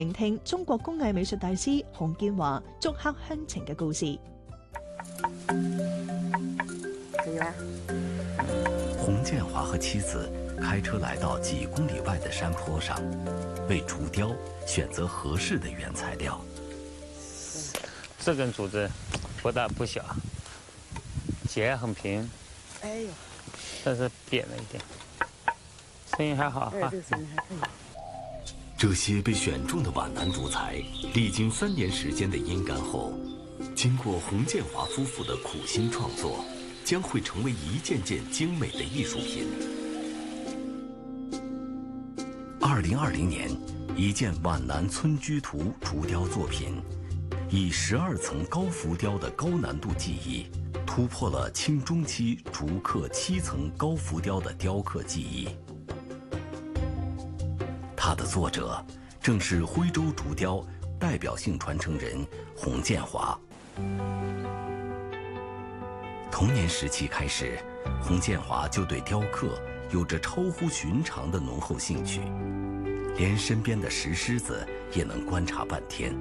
聆聽中國工藝美術大師洪建華竹刻鄉情嘅故事。 洪建華和妻子開車來到幾公里外的山坡上，為竹雕選擇合適的原材料。 這根竹子不大不小，節很平， 哎呦， 但是扁了一點，聲音還好哈。 這個聲音還可以。 這些被選中的皖南竹材，歷經3年時間的陰乾後，經過洪建華夫婦的苦心創作，將會成為一件件精美的藝術品。2020年，一件皖南村居圖竹雕作品，以12層高浮雕的高難度技藝，突破了清中期竹刻7層高浮雕的雕刻技藝。它的作者正是徽州竹雕代表性傳承人洪建華。童年時期開始，洪建華就對雕刻有着超乎尋常的濃厚興趣，連身邊的石獅子也能觀察半天。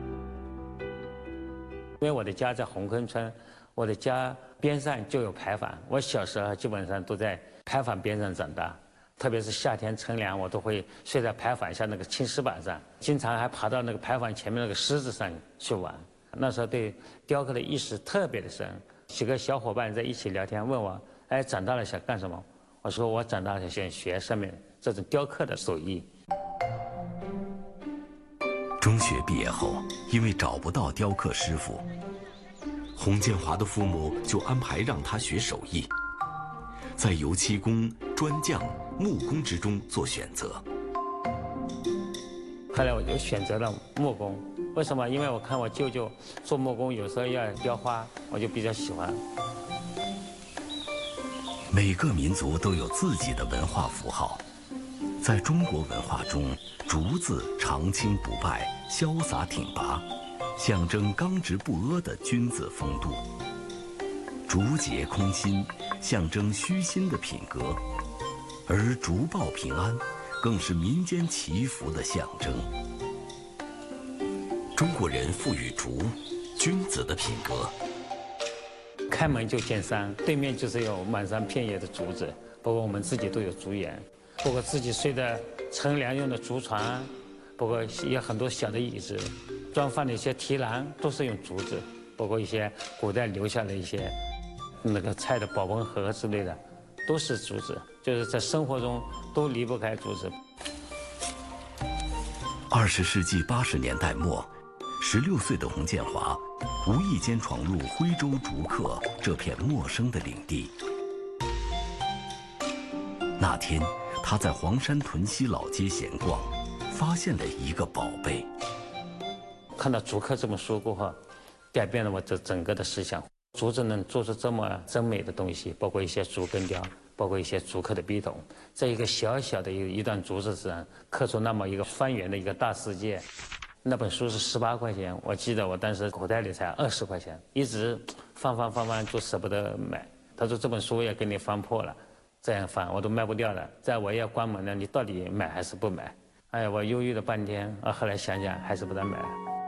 因為我的家在紅坑村，我的家邊上就有牌坊，我小時候基本上都在牌坊邊上長大。特別是夏天乘涼，我都會睡在牌坊下那個青石板上，經常還爬到那個牌坊前面那個獅子上去玩。那時候對雕刻的意識特別的深。幾個小夥伴在一起聊天，問我：“哎，長大了想幹什麼？”我說：“我長大了想學上面這種雕刻的手藝。” 中學畢業後，因為找不到雕刻師傅，洪建華的父母就安排讓他學手藝，在油漆工、磚匠、木工之中做選擇。 後來我就選擇了木工，為什麼？因為我看我舅舅做木工，有時候要雕花，我就比較喜歡。 每個民族都有自己的文化符號，在中國文化中，竹字長青不敗、瀟灑挺拔，象徵剛直不阿的君子風度；竹節空心，象徵虛心的品格。而竹報平安，更是民間祈福的象徵。中國人賦予竹君子的品格。 開門就見山，對面就是有滿山遍野的竹子，包括我們自己都有竹園，包括自己睡的乘涼用的竹床，包括也很多小的椅子，裝飯的一些提籃都是用竹子，包括一些古代留下的一些那個菜的保溫盒之類的，都是竹子，就是在生活中都離不開竹子。 20世紀80年代末，16歲的洪建華無意間闖入徽州竹刻這片陌生的領地。那天，他在黃山屯溪老街閒逛，發現了一個寶貝。 看到竹刻這本書過後，改變了我這整個的思想。竹子能做出這麼真美的東西，包括一些竹根雕，包括一些竹刻的筆筒，在一個小小的一段竹子上刻出那麼一個方圓的一個大世界。那本書是18塊錢，我記得我當時口袋裡才20塊錢，一直翻就捨不得買。他說這本書也給你翻破了，這樣翻我都賣不掉了，再我也要關門了，你到底買還是不買？哎呀，我猶豫了半天，後來想想還是不得買了。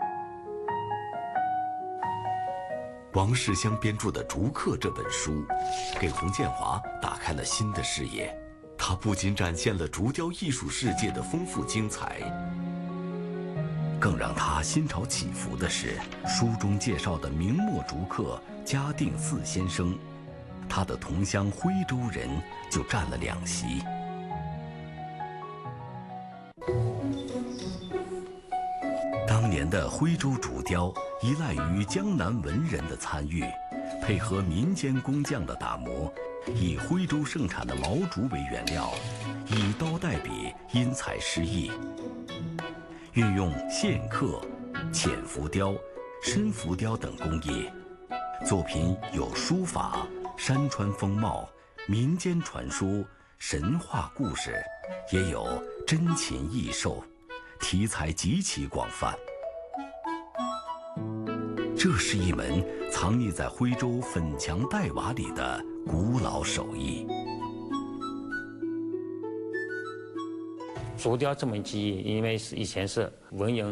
王世襄編著的《竹刻》這本書，給洪建華打開了新的視野。它不僅展現了竹雕藝術世界的豐富精彩，更讓他心潮起伏的是，書中介紹的明末竹刻嘉定四先生，他的同鄉徽州人就佔了2席。當年的徽州竹雕依賴於江南文人的參與，配合民間工匠的打磨，以徽州盛產的毛竹為原料，以刀代筆，因材施藝，運用線刻、淺浮雕、深浮雕等工藝，作品有書法、山川風貌、民間傳說、神話故事，也有珍禽異獸，題材極其廣泛。這是一門藏匿在徽州粉牆黛瓦裏的古老手藝。 竹雕这门技艺，因为以前是文人